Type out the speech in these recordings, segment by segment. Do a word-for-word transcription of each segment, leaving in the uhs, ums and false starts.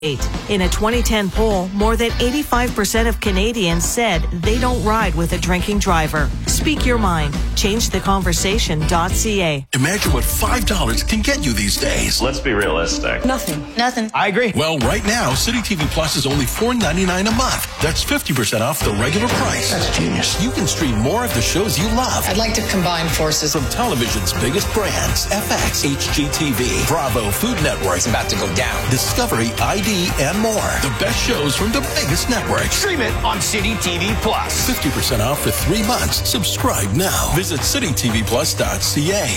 In a twenty ten poll, more than eighty-five percent of Canadians said they don't ride with a drinking driver. Speak your mind. change the conversation dot c a. Imagine what five dollars can get you these days. Let's be realistic. Nothing. Nothing. I agree. Well, right now, City T V Plus is only four ninety-nine a month. That's fifty percent off the regular price. That's genius. You can stream more of the shows you love. I'd like to combine forces. From television's biggest brands, F X, H G T V, Bravo, Food Network. It's about to go down. Discovery, I D, and more. The best shows from the biggest networks. Stream it on City T V Plus. fifty percent off for three months. Subscribe now. Visit city t v plus dot c a.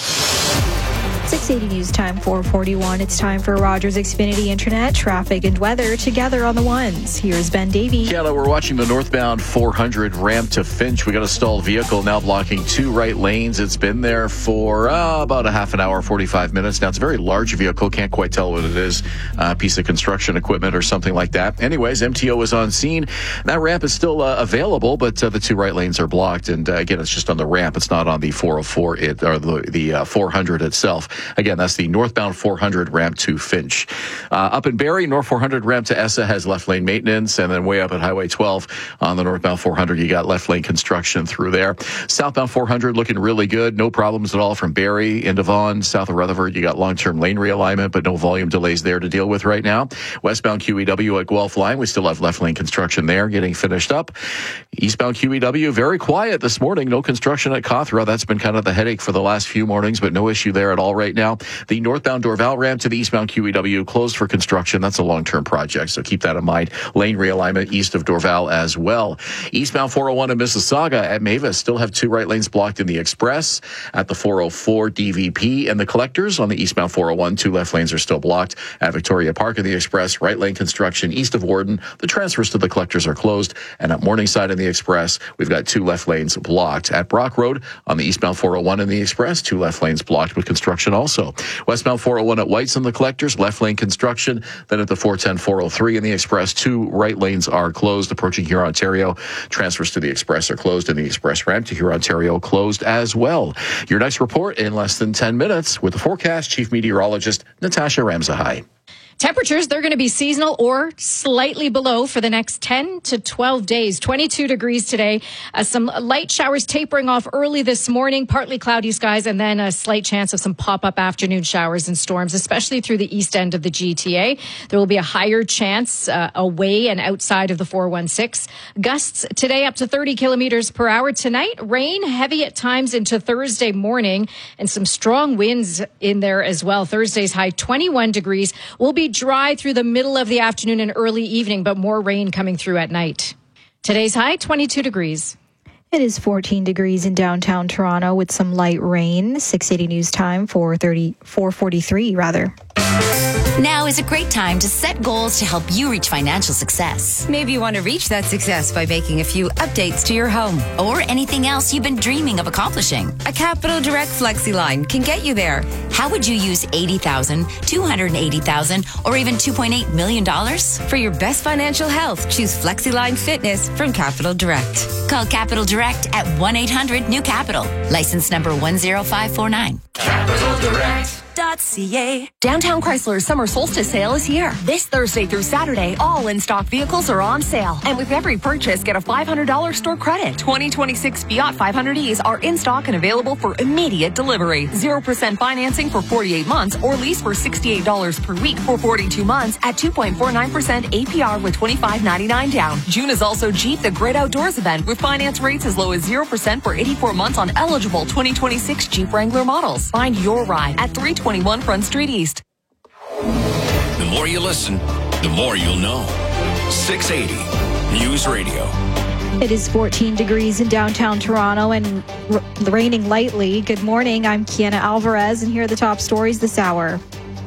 six eighty News Time, four forty-one. It's time for Rogers Xfinity Internet, traffic and weather together on the ones. Here's Ben Davey. Kelly, we're watching the northbound four hundred ramp to Finch. We got a stalled vehicle now blocking two right lanes. It's been there for uh, about a half an hour, forty-five minutes. Now, it's a very large vehicle. Can't quite tell what it is. A uh, piece of construction equipment or something like that. Anyways, M T O is on scene. That ramp is still uh, available, but uh, the two right lanes are blocked. And uh, again, it's just on the ramp. It's not on the four oh four it, or the, the uh, four hundred itself. Again, that's the northbound four hundred ramp to Finch. Uh, up in Barrie, north four hundred ramp to Essa has left lane maintenance, and then way up at Highway twelve on the northbound four hundred, you got left lane construction through there. Southbound four hundred looking really good. No problems at all from Barrie into Vaughan. South of Rutherford, you got long-term lane realignment, but no volume delays there to deal with right now. Westbound Q E W at Guelph Line, we still have left lane construction there getting finished up. Eastbound Q E W, very quiet this morning. No construction at Cawthra. That's been kind of the headache for the last few mornings, but no issue there at all right now. The northbound Dorval ramp to the eastbound Q E W closed for construction. That's a long-term project, so keep that in mind. Lane realignment east of Dorval as well. Eastbound four oh one in Mississauga at Mavis still have two right lanes blocked in the express. At the four oh four D V P and the collectors on the eastbound four oh one, two left lanes are still blocked. At Victoria Park in the express, right lane construction east of Warden. The transfers to the collectors are closed. And at Morningside in the express, we've got two left lanes blocked. At Brock Road on the eastbound four oh one in the express, two left lanes blocked with construction also. Westbound four oh one at White's and the collectors, left lane construction. Then at the four ten, four oh three in the express, two right lanes are closed. Approaching Huron, Ontario, transfers to the express are closed, and the express ramp to Huron, Ontario closed as well. Your next report in less than ten minutes with the forecast, Chief Meteorologist Natasha Ramsahai. Temperatures, they're going to be seasonal or slightly below for the next ten to twelve days. twenty-two degrees today. Uh, some light showers tapering off early this morning, partly cloudy skies, and then a slight chance of some pop-up afternoon showers and storms, especially through the east end of the G T A. There will be a higher chance uh, away and outside of the four one six. Gusts today up to thirty kilometers per hour. Tonight, rain heavy at times into Thursday morning, and some strong winds in there as well. Thursday's high twenty-one degrees. Will be dry through the middle of the afternoon and early evening, but more rain coming through at night. Today's high, twenty-two degrees. It is fourteen degrees in downtown Toronto with some light rain. six eighty News Time, four thirty, four forty-three rather. Now is a great time to set goals to help you reach financial success. Maybe you want to reach that success by making a few updates to your home. Or anything else you've been dreaming of accomplishing. A Capital Direct FlexiLine can get you there. How would you use eighty thousand dollars, two hundred eighty thousand dollars, or even two point eight million dollars? For your best financial health, choose FlexiLine Fitness from Capital Direct. Call Capital Direct at one eight hundred new capital. License number one zero five four nine. Capital Direct. .ca. Downtown Chrysler's summer solstice sale is here. This Thursday through Saturday, all in-stock vehicles are on sale. And with every purchase, get a five hundred dollars store credit. twenty twenty-six Fiat five hundred E's are in stock and available for immediate delivery. zero percent financing for forty-eight months or lease for sixty-eight dollars per week for forty-two months at two point four nine percent A P R with twenty-five ninety-nine down. June is also Jeep the Great Outdoors event with finance rates as low as zero percent for eighty-four months on eligible twenty twenty-six Jeep Wrangler models. Find your ride at three twenty-one Front Street East. The more you listen, the more you'll know. six eighty News Radio. It is fourteen degrees in downtown Toronto and r- raining lightly. Good morning. I'm Kiana Alvarez, and here are the top stories this hour.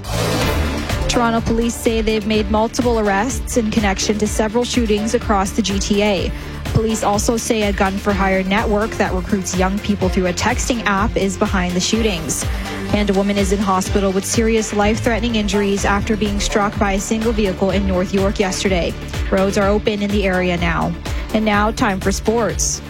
Toronto police say they've made multiple arrests in connection to several shootings across the G T A. Police also say a gun-for-hire network that recruits young people through a texting app is behind the shootings. And a woman is in hospital with serious life-threatening injuries after being struck by a single vehicle in North York yesterday. Roads are open in the area now. And now, time for sports.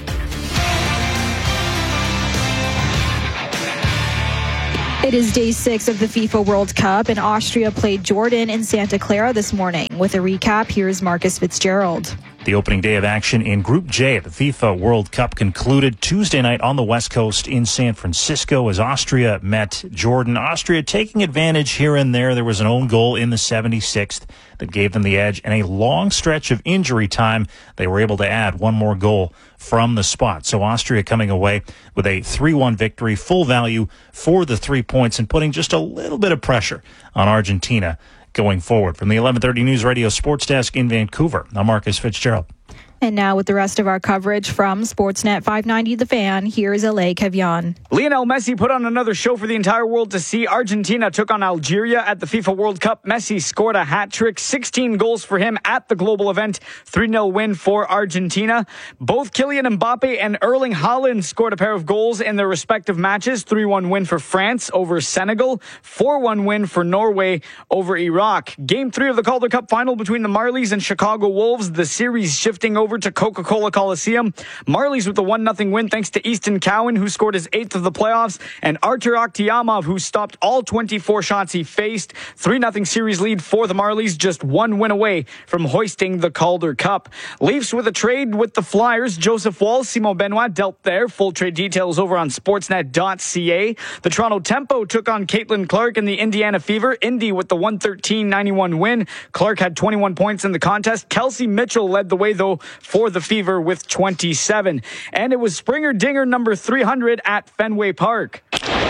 It is day six of the FIFA World Cup, and Austria played Jordan in Santa Clara this morning. With a recap, here's Marcus Fitzgerald. The opening day of action in Group J of the FIFA World Cup concluded Tuesday night on the West Coast in San Francisco as Austria met Jordan. Austria taking advantage here and there. There was an own goal in the seventy-sixth that gave them the edge, and a long stretch of injury time. They were able to add one more goal from the spot. So Austria coming away with a three one victory, full value for the three points, and putting just a little bit of pressure on Argentina going forward. From the eleven thirty News Radio Sports Desk in Vancouver, I'm Marcus Fitzgerald. And now with the rest of our coverage from Sportsnet five ninety The Fan, here's Alay Kevyan. Lionel Messi put on another show for the entire world to see. Argentina took on Algeria at the FIFA World Cup. Messi scored a hat trick, sixteen goals for him at the global event. three nil win for Argentina. Both Kylian Mbappe and Erling Haaland scored a pair of goals in their respective matches. three one win for France over Senegal. four one win for Norway over Iraq. Game three of the Calder Cup final between the Marlies and Chicago Wolves. The series shifting over to Coca-Cola Coliseum. Marlies with a one nothing win thanks to Easton Cowan, who scored his eighth of the playoffs, and Artur Akhtiamov, who stopped all twenty-four shots he faced. three nothing series lead for the Marlies, just one win away from hoisting the Calder Cup. Leafs with a trade with the Flyers. Joseph Wall, Simon Benoit dealt there. Full trade details over on sportsnet dot c a. The Toronto Tempo took on Caitlin Clark and the Indiana Fever. Indy with the one thirteen ninety-one win. Clark had twenty-one points in the contest. Kelsey Mitchell led the way, though, for the Fever with twenty-seven. And it was Springer Dinger number three hundred at Fenway Park.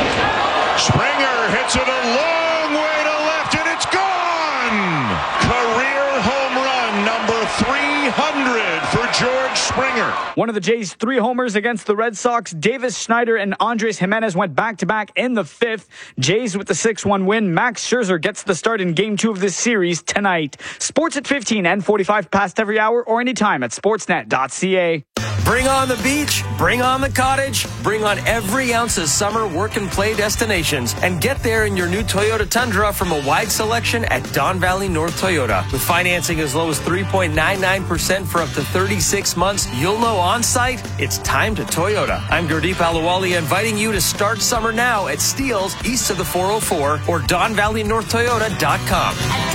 Springer hits it a long way to left, and it's gone! Career home run number three hundred for George Springer. One of the Jays' three homers against the Red Sox, Davis Schneider and Andres Jimenez went back-to-back in the fifth. Jays with the six one win. Max Scherzer gets the start in game two of this series tonight. Sports at fifteen and forty-five past every hour or anytime at sportsnet dot c a. Bring on the beach, bring on the cottage, bring on every ounce of summer work and play destinations, and get there in your new Toyota Tundra from a wide selection at Don Valley North Toyota. With financing as low as three point nine nine percent for up to thirty-six months, you'll know on site it's time to Toyota. I'm Gurdeep Ahluwalia, inviting you to start summer now at Steeles east of the four oh four or don valley north toyota dot com.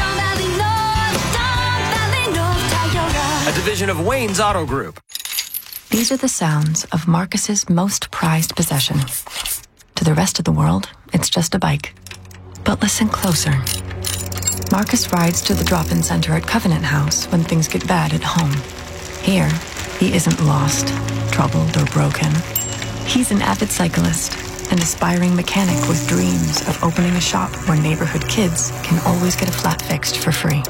A division of Wayne's Auto Group. These are the sounds of Marcus's most prized possession. To the rest of the world, it's just a bike. But listen closer. Marcus rides to the drop-in center at Covenant House when things get bad at home. Here, he isn't lost, troubled, or broken. He's an avid cyclist, an aspiring mechanic with dreams of opening a shop where neighborhood kids can always get a flat fixed for free.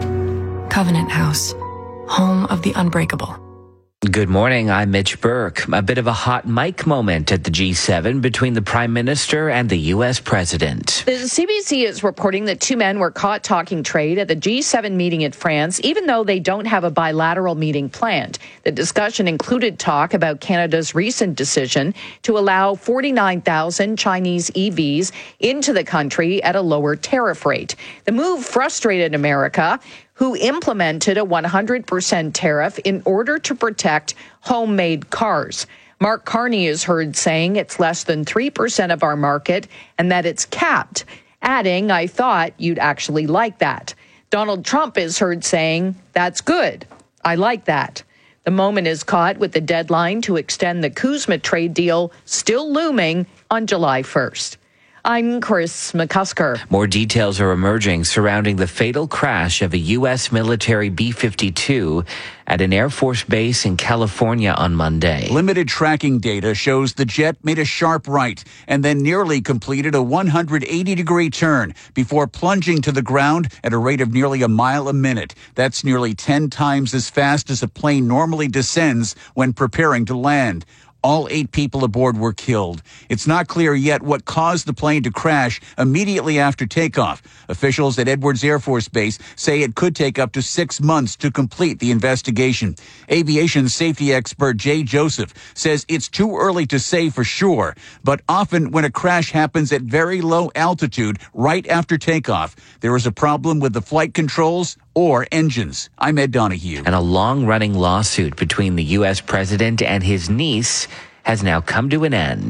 Covenant House, home of the unbreakable. Good morning, I'm Mitch Burke. A bit of a hot mic moment at the G seven between the Prime Minister and the U S President. The C B C is reporting that two men were caught talking trade at the G seven meeting in France, even though they don't have a bilateral meeting planned. The discussion included talk about Canada's recent decision to allow forty-nine thousand Chinese E Vs into the country at a lower tariff rate. The move frustrated America, who implemented a one hundred percent tariff in order to protect homemade cars. Mark Carney is heard saying it's less than three percent of our market and that it's capped, adding, "I thought you'd actually like that." Donald Trump is heard saying, "That's good. I like that." The moment is caught with the deadline to extend the Kuzma trade deal still looming on July first. I'm Chris McCusker. More details are emerging surrounding the fatal crash of a U S military B fifty-two at an Air Force base in California on Monday. Limited tracking data shows the jet made a sharp right and then nearly completed a one hundred eighty degree turn before plunging to the ground at a rate of nearly a mile a minute. That's nearly ten times as fast as a plane normally descends when preparing to land. All eight people aboard were killed. It's not clear yet what caused the plane to crash immediately after takeoff. Officials at Edwards Air Force Base say it could take up to six months to complete the investigation. Aviation safety expert Jay Joseph says it's too early to say for sure, but often when a crash happens at very low altitude right after takeoff, there is a problem with the flight controls or engines. I'm Ed Donahue. And a long-running lawsuit between the U S president and his niece has now come to an end.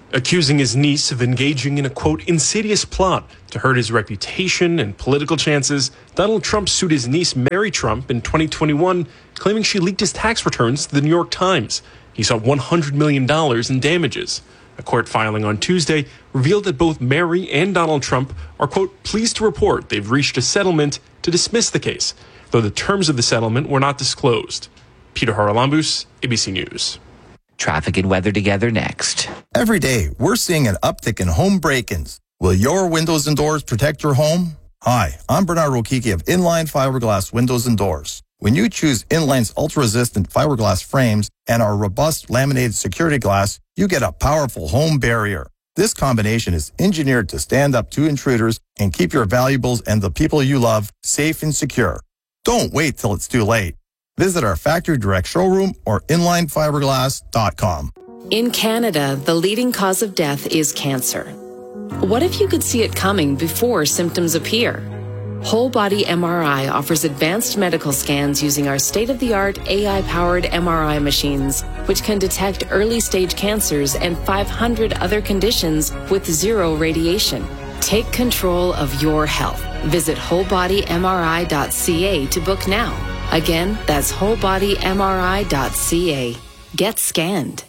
accusing his niece of engaging in a, quote, insidious plot to hurt his reputation and political chances. Donald Trump sued his niece, Mary Trump, in twenty twenty-one, claiming she leaked his tax returns to the New York Times. He sought one hundred million dollars in damages. A court filing on Tuesday revealed that both Mary and Donald Trump are, quote, pleased to report they've reached a settlement to dismiss the case, though the terms of the settlement were not disclosed. Peter Haralambous, A B C News. Traffic and weather together next. Every day, we're seeing an uptick in home break-ins. Will your windows and doors protect your home? Hi, I'm Bernard Rokiki of Inline Fiberglass Windows and Doors. When you choose Inline's ultra-resistant fiberglass frames and our robust laminated security glass, you get a powerful home barrier. This combination is engineered to stand up to intruders and keep your valuables and the people you love safe and secure. Don't wait till it's too late. Visit our factory direct showroom or inline fiberglass dot com. In Canada, the leading cause of death is cancer. What if you could see it coming before symptoms appear? Whole Body M R I offers advanced medical scans using our state-of-the-art A I-powered M R I machines, which can detect early-stage cancers and five hundred other conditions with zero radiation. Take control of your health. Visit whole body M R I dot C A to book now. Again, that's whole body M R I dot C A. Get scanned.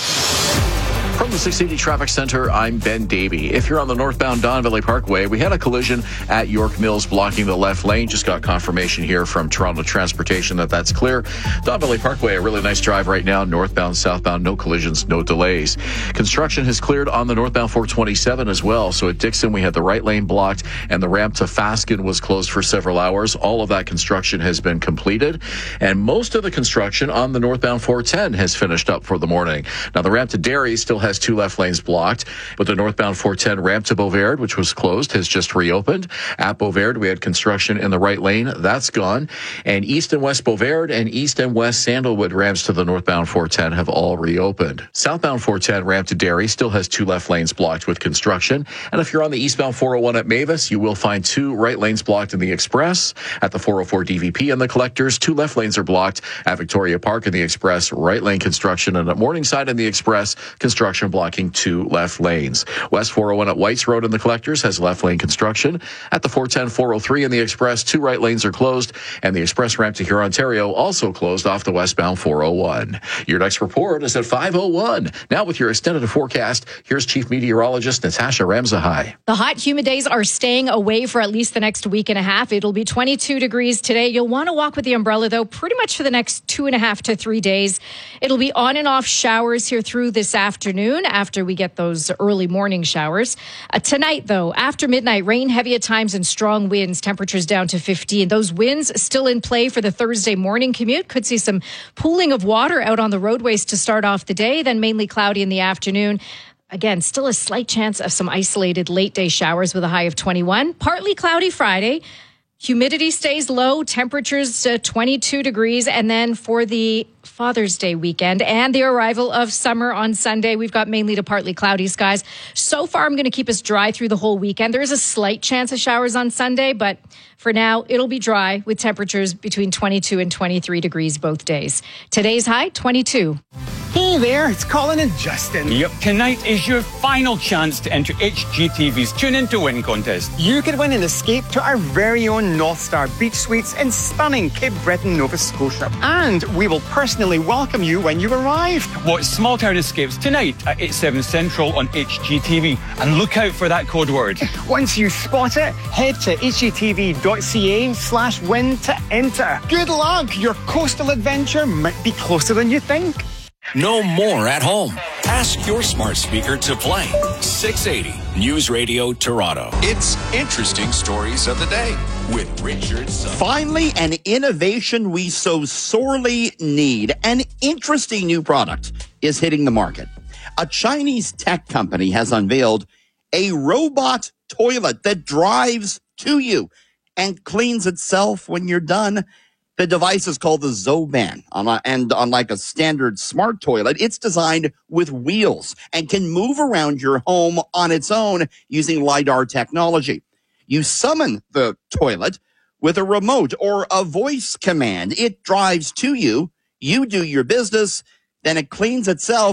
From the six eighty Traffic Center, I'm Ben Davey. If you're on the northbound Don Valley Parkway, we had a collision at York Mills blocking the left lane. Just got confirmation here from Toronto Transportation that that's clear. Don Valley Parkway, a really nice drive right now. Northbound, southbound, no collisions, no delays. Construction has cleared on the northbound four twenty-seven as well. So at Dixon, we had the right lane blocked and the ramp to Fasken was closed for several hours. All of that construction has been completed. And most of the construction on the northbound four ten has finished up for the morning. Now, the ramp to Derry still has two left lanes blocked, but the northbound four ten ramp to Beauvard, which was closed, has just reopened. At Beauvard, we had construction in the right lane. That's gone. And east and west Beauvard and east and west Sandalwood ramps to the northbound four ten have all reopened. Southbound four ten ramp to Derry still has two left lanes blocked with construction. And if you're on the eastbound four oh one at Mavis, you will find two right lanes blocked in the Express. At the four oh four D V P and the Collectors, two left lanes are blocked. At Victoria Park in the Express, right lane construction. And at Morningside in the Express, construction blocking two left lanes. West four oh one at Whites Road in the Collectors has left lane construction. At the four ten four oh three in the Express, two right lanes are closed, and the Express ramp to Huron, Ontario also closed off the westbound four oh one. Your next report is at five oh one. Now with your extended forecast, here's Chief Meteorologist Natasha Ramzahai. The hot, humid days are staying away for at least the next week and a half. It'll be twenty-two degrees today. You'll want to walk with the umbrella, though, pretty much for the next two and a half to three days. It'll be on and off showers here through this afternoon after we get those early morning showers. Uh, tonight, though, after midnight, rain heavy at times and strong winds, temperatures down to fifteen. Those winds still in play for the Thursday morning commute. Could see some pooling of water out on the roadways to start off the day, then mainly cloudy in the afternoon. Again, still a slight chance of some isolated late day showers with a high of twenty-one. Partly cloudy Friday. Humidity stays low, temperatures uh, twenty-two degrees. And then for the Father's Day weekend and the arrival of summer on Sunday, we've got mainly to partly cloudy skies. So far, I'm going to keep us dry through the whole weekend. There is a slight chance of showers on Sunday, but for now, it'll be dry with temperatures between twenty-two and twenty-three degrees both days. Today's high, twenty-two. Hey there, it's Colin and Justin. Yep, tonight is your final chance to enter H G T V's Tune In to Win contest. You could win an escape to our very own North Star Beach Suites in stunning Cape Breton, Nova Scotia. And we will personally welcome you when you arrive. Watch Small Town Escapes tonight at eight, seven Central on H G T V. And look out for that code word. Once you spot it, head to H G T V dot C A slash win to enter. Good luck! Your coastal adventure might be closer than you think. No more at home. Ask your smart speaker to play six eighty News Radio Toronto. It's interesting stories of the day with Richard Sutton. Finally, an innovation we so sorely need. An interesting new product is hitting the market. A Chinese tech company has unveiled a robot toilet that drives to you and cleans itself when you're done. The device is called the Zoban, and unlike a standard smart toilet, it's designed with wheels and can move around your home on its own using LiDAR technology. You summon the toilet with a remote or a voice command. It drives to you, you do your business, then it cleans itself,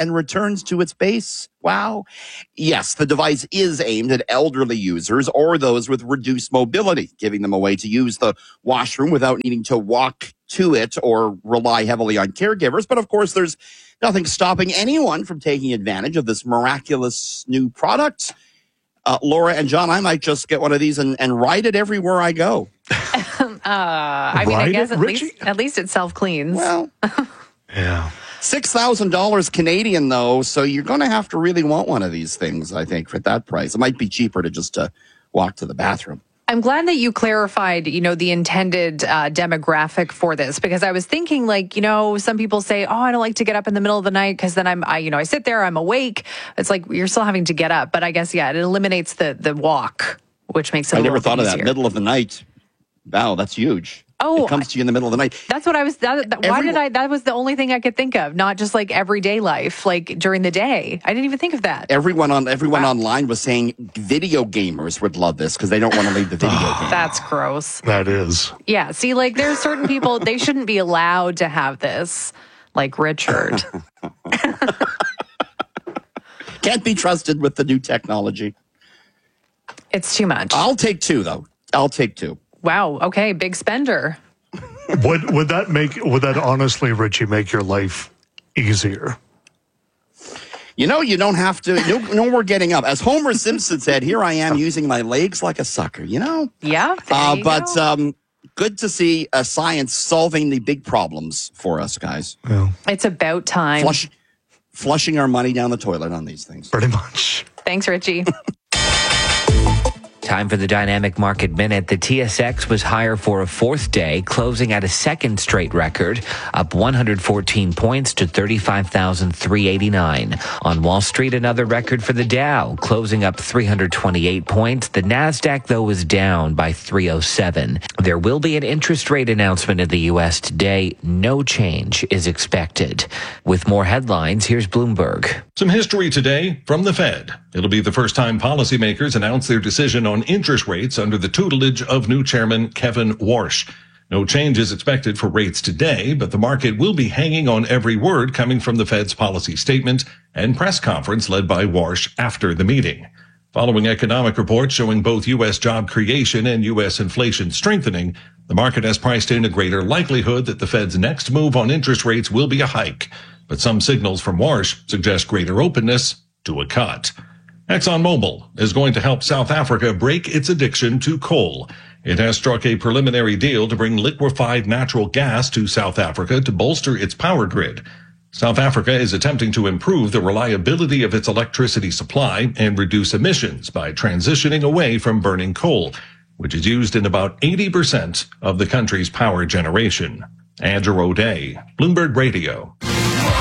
and returns to its base. Wow. Yes, the device is aimed at elderly users or those with reduced mobility, giving them a way to use the washroom without needing to walk to it or rely heavily on caregivers. But of course, there's nothing stopping anyone from taking advantage of this miraculous new product. Uh, Laura and John, I might just get one of these and, and ride it everywhere I go. uh, I mean, Ride I guess it, at Richie? least at least it self cleans. Well, yeah. six thousand dollars Canadian, though, so you're going to have to really want one of these things, I think, for that price. It might be cheaper to just uh, walk to the bathroom. I'm glad that you clarified, you know, the intended uh, demographic for this, because I was thinking, like, you know, some people say, oh, I don't like to get up in the middle of the night because then I'm, I, you know, I sit there, I'm awake. It's like you're still having to get up. But I guess, yeah, it eliminates the the walk, which makes it I a never little thought bit of that. easier. Middle of the night. Wow, that's huge. Oh, it comes to you in the middle of the night. That's what I was. That, that, why Everyone- did I? That was the only thing I could think of. Not just like everyday life, like during the day. I didn't even think of that. Everyone on everyone online was saying video gamers would love this because they don't want to leave the video game. That's gross. That is. Yeah. See, like there's certain people they shouldn't be allowed to have this, like Richard. Can't be trusted with the new technology. It's too much. I'll take two, though. I'll take two. Wow. Okay. Big spender. Would would that make would that honestly, Richie, make your life easier? You know, you don't have to. No, no more getting up. As Homer Simpson said, "Here I am using my legs like a sucker." You know. Yeah. Uh, but um, good to see uh, science solving the big problems for us, guys. It's about time. Flush, flushing our money down the toilet on these things. Pretty much. Thanks, Richie. Time for the Dynamic Market Minute. The T S X was higher for a fourth day, closing at a second straight record, up one hundred fourteen points to thirty-five thousand three hundred eighty-nine. On Wall Street, another record for the Dow, closing up three hundred twenty-eight points. The Nasdaq, though, was down by three oh seven. There will be an interest rate announcement in the U S today. No change is expected. With more headlines, here's Bloomberg. Some history today from the Fed. It'll be the first time policymakers announce their decision on interest rates under the tutelage of new chairman Kevin Warsh. No change is expected for rates today, but the market will be hanging on every word coming from the Fed's policy statement and press conference led by Warsh after the meeting. Following economic reports showing both U S job creation and U S inflation strengthening, the market has priced in a greater likelihood that the Fed's next move on interest rates will be a hike. But some signals from Warsh suggest greater openness to a cut. ExxonMobil is going to help South Africa break its addiction to coal. It has struck a preliminary deal to bring liquefied natural gas to South Africa to bolster its power grid. South Africa is attempting to improve the reliability of its electricity supply and reduce emissions by transitioning away from burning coal, which is used in about eighty percent of the country's power generation. Andrew O'Day, Bloomberg Radio.